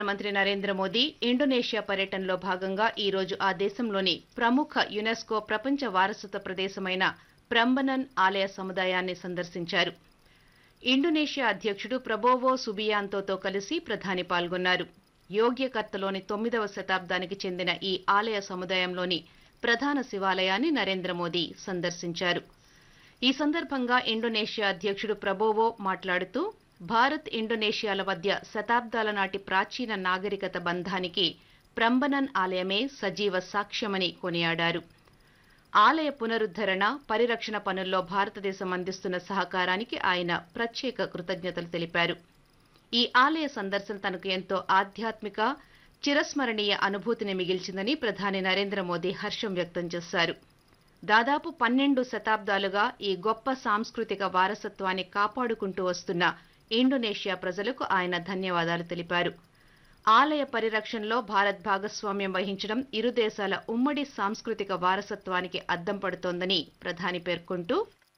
ప్రధానమంత్రి నరేంద్ర మోదీ ఇండోనేషియా పర్యటనలో భాగంగా ఈ రోజు ఆ దేశంలోని ప్రముఖ యునెస్కో ప్రపంచ వారసత్వ ప్రదేశమైన ప్రంబనన్ ఆలయ సముదాయాన్ని సందర్శించారు. ఇండోనేషియా అధ్యక్షుడు ప్రబోవో సుబియాంతోతో కలిసి ప్రధాని పాల్గొన్నారు. యోగ్యకర్తలోని 9వ శతాబ్దానికి చెందిన ఈ ఆలయ సముదాయంలోని ప్రధాన శివాలయాన్ని నరేంద్ర మోదీ సందర్శించారు. ఈ సందర్భంగా ఇండోనేషియా అధ్యక్షుడు ప్రబోవో మాట్లాడుతూ భారత్ ఇండోనేషియాల మధ్య శతాబ్దాల నాటి ప్రాచీన నాగరికత బంధానికి ప్రంబనన్ ఆలయమే సజీవ సాక్ష్యమని కొనియాడారు. ఆలయ పునరుద్ధరణ, పరిరక్షణ పనుల్లో భారతదేశం అందిస్తున్న సహకారానికి ఆయన ప్రత్యేక కృతజ్ఞతలు తెలిపారు. ఈ ఆలయ సందర్శన తనకు ఎంతో ఆధ్యాత్మిక, చిరస్మరణీయ అనుభూతిని మిగిల్చిందని ప్రధాని నరేంద్ర మోదీ హర్షం వ్యక్తం చేశారు. దాదాపు 12 శతాబ్దాలుగా ఈ గొప్ప సాంస్కృతిక వారసత్వాన్ని కాపాడుకుంటూ వస్తున్న ఇండోనేషియా ప్రజలకు ఆయన ధన్యవాదాలు తెలిపారు. ఆలయ పరిరక్షణలో భారత్ భాగస్వామ్యం వహించడం ఇరు దేశాల ఉమ్మడి సాంస్కృతిక వారసత్వానికి అద్దం పడుతోందని ప్రధాని పేర్కొంటూ,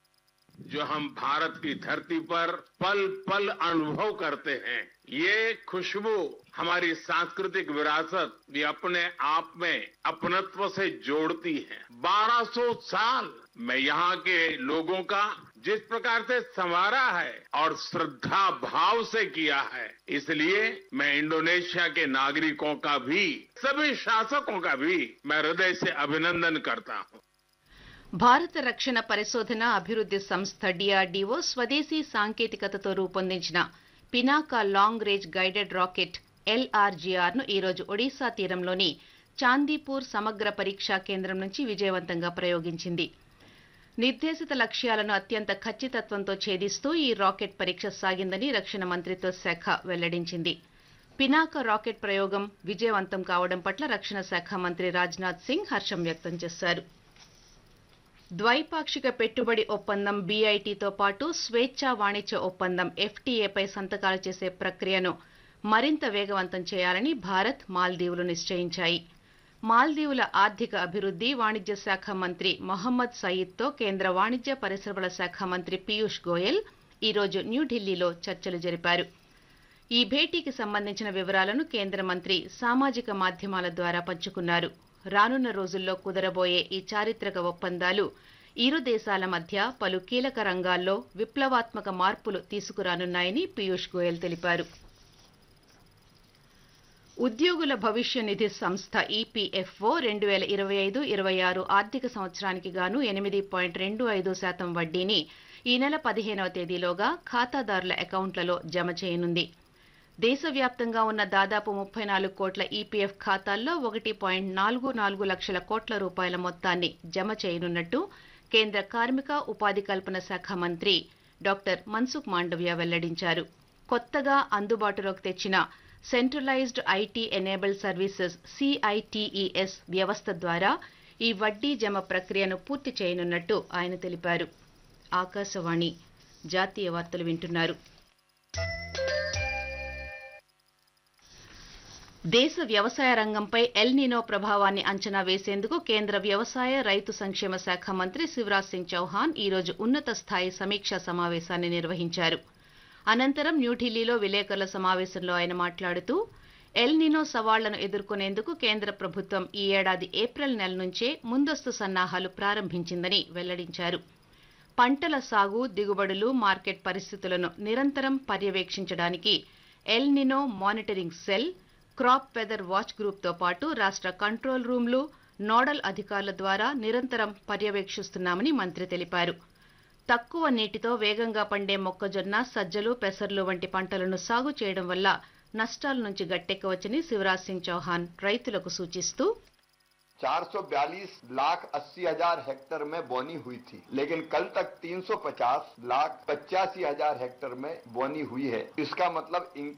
जो हम भारत की धरती पर पल पल अनुभव करते हैं, ये खुशबू हमारी सांस्कृतिक विरासत भी अपने आप में अपनत्व से जोड़ती है. 1200 साल मैं यहाँ के लोगों का जिस प्रकार से संवारा है और श्रद्धा भाव से किया है, इसलिए मैं इंडोनेशिया के नागरिकों का भी, सभी शासकों का भी मैं हृदय से अभिनंदन करता हूँ. భారత రక్షణ పరిశోధన అభివృద్ధి సంస్థ డిఆర్డీఓ స్వదేశీ సాంకేతికతతో రూపొందించిన Pinaka long range guided rocket ఎల్ఆర్జీఆర్ను ఈరోజు ఒడిశా తీరంలోని చాందీపూర్ సమగ్ర పరీక్షా కేంద్రం నుంచి విజయవంతంగా ప్రయోగించింది. నిర్దేశిత లక్ష్యాలను అత్యంత ఖచ్చితత్వంతో ఛేదిస్తూ ఈ రాకెట్ పరీక్ష సాగిందని రక్షణ మంత్రిత్వ శాఖ వెల్లడించింది. పినాకా రాకెట్ ప్రయోగం విజయవంతం కావడం పట్ల రక్షణ శాఖ మంత్రి రాజ్నాథ్ సింగ్ హర్షం వ్యక్తం చేశారు. ద్వైపాక్షిక పెట్టుబడి ఒప్పందం బీఐటీతో పాటు స్వేచ్ఛా వాణిజ్య ఒప్పందం ఎఫ్టీఏపై సంతకాలు చేసే ప్రక్రియను మరింత వేగవంతం చేయాలని భారత్, మాల్దీవులు నిశ్చయించాయి. మాల్దీవుల ఆర్థిక అభివృద్ధి, వాణిజ్య శాఖ మంత్రి మొహమ్మద్ సయీద్తో కేంద్ర వాణిజ్య పరిశ్రమల శాఖ మంత్రి పీయూష్ గోయల్ ఈరోజు న్యూఢిల్లీలో చర్చలు జరిపారు. ఈ భేటీకి సంబంధించిన వివరాలను కేంద్ర మంత్రి సామాజిక మాధ్యమాల ద్వారా పంచుకున్నారు. రానున్న రోజుల్లో కుదరబోయే ఈ చారిత్రక ఒప్పందాలు ఇరు దేశాల మధ్య పలు కీలక రంగాల్లో విప్లవాత్మక మార్పులు తీసుకురానున్నాయని పీయూష్ గోయల్ తెలిపారు. ఉద్యోగుల భవిష్య నిధి సంస్థ ఈపీఎఫ్ఓ 2025-26 ఆర్థిక సంవత్సరానికి గాను 8.25% వడ్డీని ఈ నెల 15వ తేదీలోగా ఖాతాదారుల అకౌంట్లలో జమ చేయనుంది. దేశవ్యాప్తంగా ఉన్న దాదాపు 34 కోట్ల ఈపీఎఫ్ ఖాతాల్లో 1.44 లక్షల కోట్ల రూపాయల మొత్తాన్ని జమ చేయనున్నట్టు కేంద్ర కార్మిక, ఉపాధి కల్పన శాఖ మంత్రి డాక్టర్ మన్సుఖ్ మాండవ్య వెల్లడించారు. కొత్తగా అందుబాటులోకి తెచ్చిన centralised IT enabled services CITES వ్యవస్థ ద్వారా ఈ వడ్డీ జమ ప్రక్రియను పూర్తి చేయనున్నట్టు ఆయన తెలిపారు. ఆకాశవాణి జాతీయ వార్తలు వింటున్నారు. దేశ వ్యవసాయ రంగంపై ఎల్ నినో ప్రభావాన్ని అంచనా వేసేందుకు కేంద్ర వ్యవసాయ, రైతు సంక్షేమ శాఖ మంత్రి శివరాజ్ సింగ్ చౌహాన్ ఈరోజు ఉన్నత స్థాయి సమీక్షా సమావేశాన్ని నిర్వహించారు. అనంతరం న్యూఢిల్లీలో విలేకరుల సమావేశంలో ఆయన మాట్లాడుతూ, ఎల్ నినో సవాళ్లను ఎదుర్కొనేందుకు కేంద్ర ప్రభుత్వం ఈ ఏడాది ఏప్రిల్ నెల నుంచే ముందస్తు సన్నాహాలు ప్రారంభించిందని వెల్లడించారు. పంటల సాగు, దిగుబడులు, మార్కెట్ పరిస్థితులను నిరంతరం పర్యవేక్షించడానికి El Nino monitoring cell, crop weather watch గ్రూప్తో పాటు రాష్ట్ర కంట్రోల్ రూమ్లు, నోడల్ అధికారుల ద్వారా నిరంతరం పర్యవేక్షిస్తున్నామని మంత్రి తెలిపారు. తక్కువ నీటితో వేగంగా పండే మొక్కజొన్న, సజ్జలు, పెసర్లు వంటి పంటలను సాగు చేయడం వల్ల నష్టాల నుంచి గట్టెక్కవచ్చని శివరాజ్ సింగ్ చౌహాన్ రైతులకు సూచిస్తూ, 442,80,000 हेक्टेयर में बोनी हुई थी, लेकिन कल तक 350,85,000 हेक्टेयर में बोनी हुई है. इसका मतलब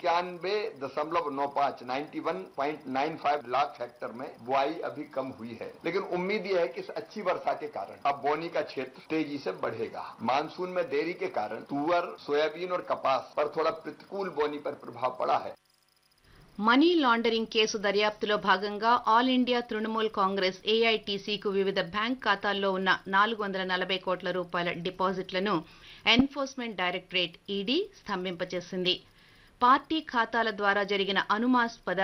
91.95 91.95 लाख हेक्टेयर में बुआई अभी कम हुई है. लेकिन उम्मीद यह है कि इस अच्छी वर्षा के कारण अब बोनी का क्षेत्र तेजी से बढ़ेगा. मानसून में देरी के कारण तुअर, सोयाबीन और कपास पर थोड़ा प्रतिकूल बोनी पर प्रभाव पड़ा है. మనీ లాండరింగ్ కేసు దర్యాప్తులో భాగంగా ఆల్ ఇండియా తృణమూల్ కాంగ్రెస్ ఏఐటీసీకు వివిధ బ్యాంక్ ఖాతాల్లో ఉన్న 440 కోట్ల రూపాయల డిపాజిట్లను ఎన్ఫోర్స్మెంట్ డైరెక్టరేట్ ఈడీ స్తంభింపచేసింది. పార్టీ ఖాతాల ద్వారా జరిగిన అనుమానాస్పద